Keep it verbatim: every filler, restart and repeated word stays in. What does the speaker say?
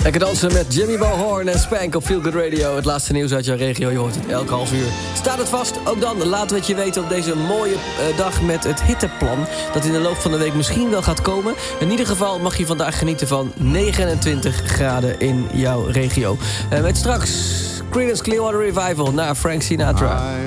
Lekker dansen met Jimmy Balhorn en Spank op Feel Good Radio. Het laatste nieuws uit jouw regio, je hoort het elke half uur. Staat het vast? Ook dan laten we het je weten op deze mooie uh, dag met het hitteplan. Dat in de loop van de week misschien wel gaat komen. In ieder geval mag je vandaag genieten van negenentwintig graden in jouw regio. Uh, met straks Creedence Clearwater Revival naar Frank Sinatra.